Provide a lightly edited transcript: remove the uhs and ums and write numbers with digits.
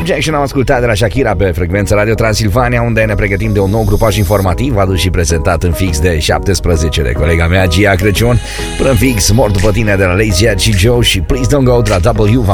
Objection am ascultat de la Shakira pe frecvența Radio Transilvania, unde ne pregătim de un nou grupaj informativ adus și prezentat în fix de 17 de colega mea, Gia Crăciun. Până în fix, Mor după tine de la Lazy Ed și Joe și Please Don't Go de la W.